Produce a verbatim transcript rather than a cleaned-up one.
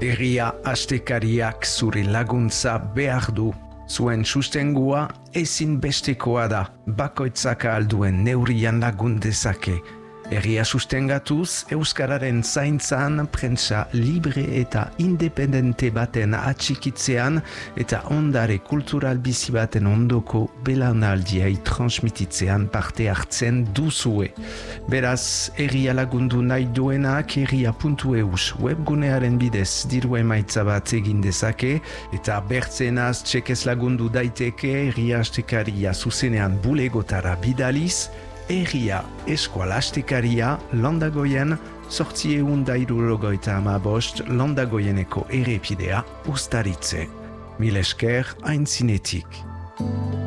Herria astekariak zure laguntza behar du. Zuen sustengua ezinbestekoa da, bakoitzak ahal duen neurrian lagun dezake. Herria sustengatuz, Euskararen zaintzan, prentsa libre eta independente baten atxikitzean eta ondare kultural bizi baten ondoko belaunaldiai transmititzean parte hartzen duzue. Beraz, herria lagundu nahi duenak herria puntu eus webgunearen bidez diru emaitza bat egin dezake eta bertzenaz txekez lagundu daiteke herria astekaria zuzenean bulegotara bidaliz, Herria eskualastekaria Landagoien zortzieun da hirurogeita hamabost Landagoieneko errepidea uztaritze. Mil esker aintzinetik.